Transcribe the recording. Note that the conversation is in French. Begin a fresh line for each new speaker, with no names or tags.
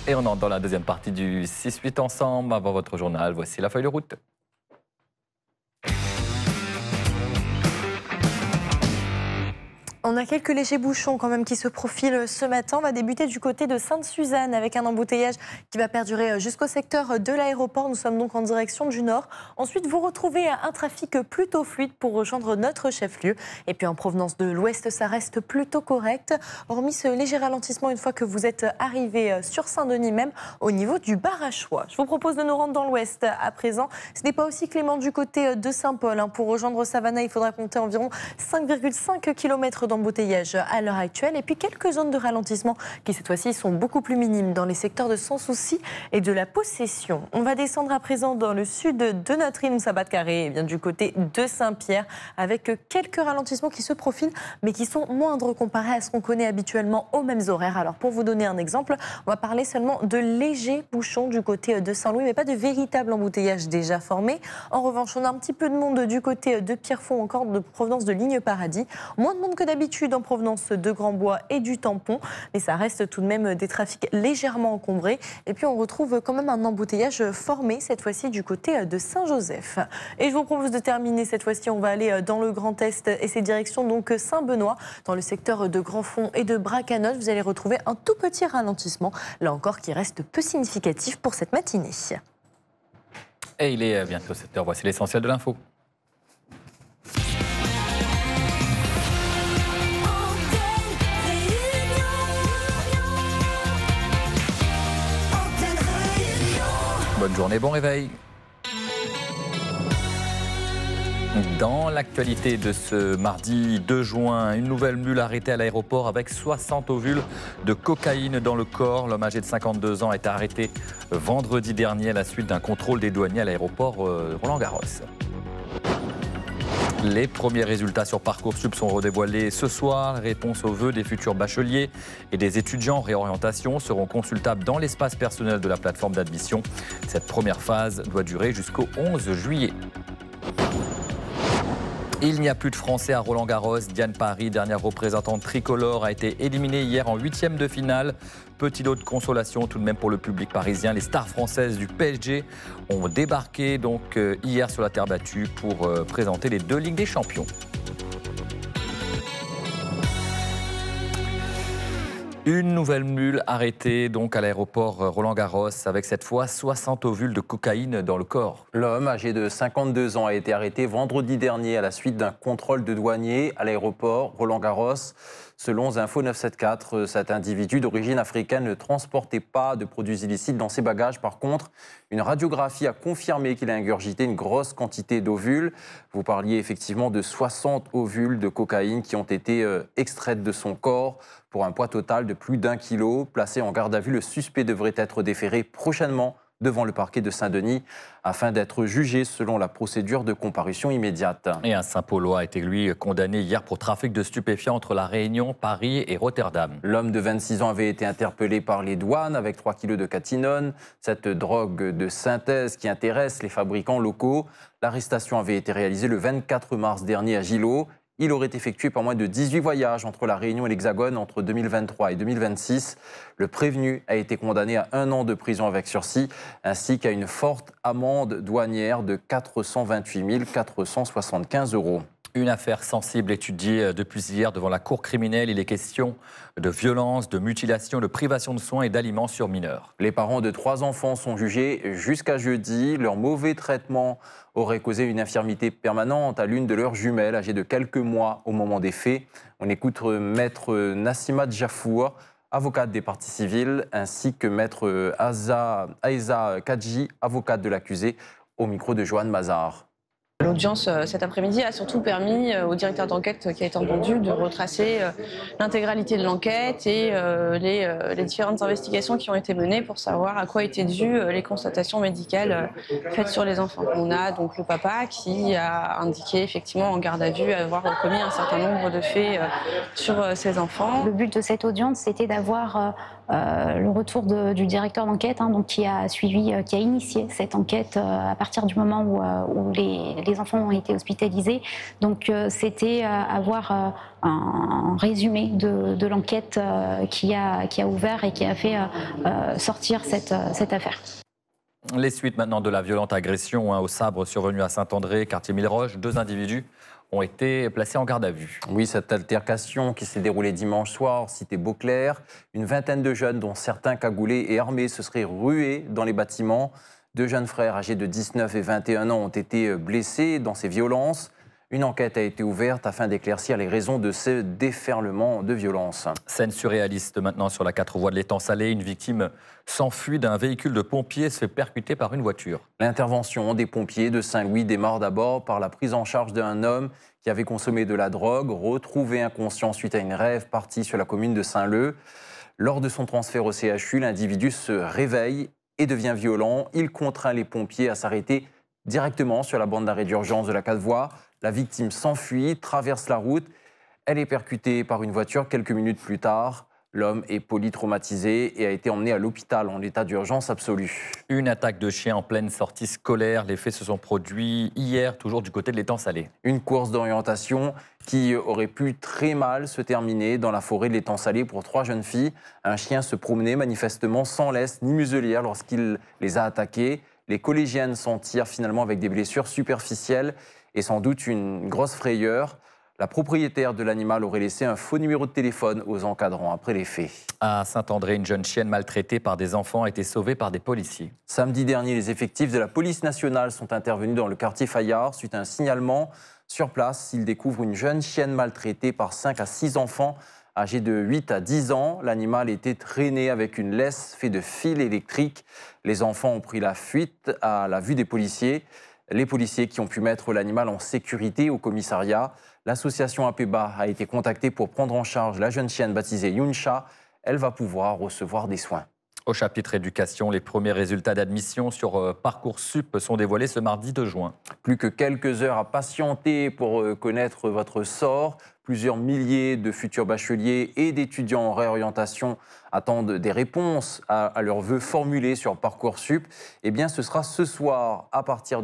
Et on entre dans la deuxième partie du 6-8 ensemble. Avant votre journal, voici la feuille de route.
On a quelques légers bouchons quand même qui se profilent ce matin. On va débuter du côté de Sainte-Suzanne avec un embouteillage qui va perdurer jusqu'au secteur de l'aéroport. Nous sommes donc en direction du nord. Ensuite, vous retrouvez un trafic plutôt fluide pour rejoindre notre chef-lieu. Et puis en provenance de l'ouest, ça reste plutôt correct. Hormis ce léger ralentissement une fois que vous êtes arrivé sur Saint-Denis même au niveau du Barachois. Je vous propose de nous rendre dans l'ouest à présent. Ce n'est pas aussi clément du côté de Saint-Paul. Pour rejoindre Savannah, il faudra compter environ 5,5 km d'embouteillage à l'heure actuelle et puis quelques zones de ralentissement qui cette fois-ci sont beaucoup plus minimes dans les secteurs de Sans Souci et de la Possession. On va descendre à présent dans le sud de notre île Sabat-Carré, et bien du côté de Saint-Pierre avec quelques ralentissements qui se profilent mais qui sont moindres comparés à ce qu'on connaît habituellement aux mêmes horaires. Alors pour vous donner un exemple, on va parler seulement de légers bouchons du côté de Saint-Louis mais pas de véritable embouteillage déjà formé. En revanche, on a un petit peu de monde du côté de Pierrefonds, encore de provenance de Ligne Paradis. Moins de monde que d'habitude en provenance de Grand-Bois et du Tampon, mais ça reste tout de même des trafics légèrement encombrés. Et puis on retrouve quand même un embouteillage formé, cette fois-ci du côté de Saint-Joseph. Et je vous propose de terminer cette fois-ci, on va aller dans le Grand Est et c'est direction donc Saint-Benoît, dans le secteur de Grandfond et de Bracanotte. Vous allez retrouver un tout petit ralentissement, là encore qui reste peu significatif pour cette matinée.
Et il est bientôt 7h, voici l'essentiel de l'info. Bonne journée, bon réveil. Dans l'actualité de ce mardi 2 juin, une nouvelle mule arrêtée à l'aéroport avec 60 ovules de cocaïne dans le corps. L'homme âgé de 52 ans a été arrêté vendredi dernier à la suite d'un contrôle des douaniers à l'aéroport Roland-Garros. Les premiers résultats sur Parcoursup sont redévoilés ce soir. Les réponses aux vœux des futurs bacheliers et des étudiants en réorientation seront consultables dans l'espace personnel de la plateforme d'admission. Cette première phase doit durer jusqu'au 11 juillet. Il n'y a plus de Français à Roland-Garros. Diane Paris, dernière représentante tricolore, a été éliminée hier en 8e de finale. Petit lot de consolation tout de même pour le public parisien. Les stars françaises du PSG ont débarqué donc hier sur la terre battue pour présenter les 2 Ligues des Champions. Une nouvelle mule arrêtée donc à l'aéroport Roland-Garros avec cette fois 60 ovules de cocaïne dans le corps.
L'homme âgé de 52 ans a été arrêté vendredi dernier à la suite d'un contrôle de douanier à l'aéroport Roland-Garros. Selon Info 974, cet individu d'origine africaine ne transportait pas de produits illicites dans ses bagages. Par contre, une radiographie a confirmé qu'il a ingurgité une grosse quantité d'ovules. Vous parliez effectivement de 60 ovules de cocaïne qui ont été extraites de son corps pour un poids total de plus d'1 kilo. Placé en garde à vue, le suspect devrait être déféré prochainement devant le parquet de Saint-Denis afin d'être jugé selon la procédure de comparution immédiate.
Et un Saint-Paulois a été, lui, condamné hier pour trafic de stupéfiants entre La Réunion, Paris et Rotterdam.
L'homme de 26 ans avait été interpellé par les douanes avec 3 kilos de catinone, cette drogue de synthèse qui intéresse les fabricants locaux. L'arrestation avait été réalisée le 24 mars dernier à Gillot. Il aurait effectué pas moins de 18 voyages entre La Réunion et l'Hexagone entre 2023 et 2026. Le prévenu a été condamné à 1 an de prison avec sursis, ainsi qu'à une forte amende douanière de 428 475 €.
Une affaire sensible étudiée depuis hier devant la cour criminelle. Il est question de violence, de mutilation, de privation de soins et d'aliments sur mineurs.
Les parents de 3 enfants sont jugés jusqu'à jeudi. Leur mauvais traitement aurait causé une infirmité permanente à l'une de leurs jumelles, âgée de quelques mois au moment des faits. On écoute maître Nassima Djafour, avocate des parties civiles, ainsi que maître Aïza Kadji, avocate de l'accusé, au micro de Joanne Mazar.
L'audience cet après-midi a surtout permis au directeur d'enquête qui a été entendu de retracer l'intégralité de l'enquête et les différentes investigations qui ont été menées pour savoir à quoi étaient dues les constatations médicales faites sur les enfants. On a donc le papa qui a indiqué effectivement en garde à vue avoir commis un certain nombre de faits sur ses enfants.
Le but de cette audience, c'était d'avoir le retour du directeur d'enquête, donc qui a initié cette enquête à partir du moment où les enfants ont été hospitalisés. Donc c'était avoir un résumé de l'enquête qui a ouvert et qui a fait sortir cette affaire.
Les suites maintenant de la violente agression au sabre survenue à Saint-André, quartier Milleroche. 2 individus ont été placés en garde à vue.
Oui, cette altercation qui s'est déroulée dimanche soir, cité Beauclerc. Une vingtaine de jeunes, dont certains cagoulés et armés, se seraient rués dans les bâtiments. 2 jeunes frères âgés de 19 et 21 ans ont été blessés dans ces violences. Une enquête a été ouverte afin d'éclaircir les raisons de ce déferlement de violence.
Scène surréaliste maintenant sur la 4 voies de l'étang Salé. Une victime s'enfuit d'un véhicule de pompiers, se fait percuter par une voiture.
L'intervention des pompiers de Saint-Louis démarre d'abord par la prise en charge d'un homme qui avait consommé de la drogue, retrouvé inconscient suite à une rave partie sur la commune de Saint-Leu. Lors de son transfert au CHU, l'individu se réveille et devient violent. Il contraint les pompiers à s'arrêter directement sur la bande d'arrêt d'urgence de la 4 voies. La victime s'enfuit, traverse la route. Elle est percutée par une voiture quelques minutes plus tard. L'homme est polytraumatisé et a été emmené à l'hôpital en état d'urgence absolue.
Une attaque de chien en pleine sortie scolaire. Les faits se sont produits hier, toujours du côté de l'étang Salé.
Une course d'orientation qui aurait pu très mal se terminer dans la forêt de l'étang Salé pour 3 jeunes filles. Un chien se promenait manifestement sans laisse ni muselière lorsqu'il les a attaquées. Les collégiennes s'en tirent finalement avec des blessures superficielles et sans doute une grosse frayeur. La propriétaire de l'animal aurait laissé un faux numéro de téléphone aux encadrants après les faits.
À Saint-André, une jeune chienne maltraitée par des enfants a été sauvée par des policiers.
Samedi dernier, les effectifs de la police nationale sont intervenus dans le quartier Fayard suite à un signalement. Sur place, ils découvrent une jeune chienne maltraitée par 5 à 6 enfants âgés de 8 à 10 ans. L'animal était traîné avec une laisse faite de fils électriques. Les enfants ont pris la fuite à la vue des policiers. Les policiers qui ont pu mettre l'animal en sécurité au commissariat. L'association APEBA a été contactée pour prendre en charge la jeune chienne baptisée Yuncha. Elle va pouvoir recevoir des soins.
Au chapitre éducation, les premiers résultats d'admission sur Parcoursup sont dévoilés ce mardi 2 juin.
Plus que quelques heures à patienter pour connaître votre sort. Plusieurs milliers de futurs bacheliers et d'étudiants en réorientation attendent des réponses à leurs vœux formulés sur Parcoursup. Eh bien, ce sera ce soir à partir de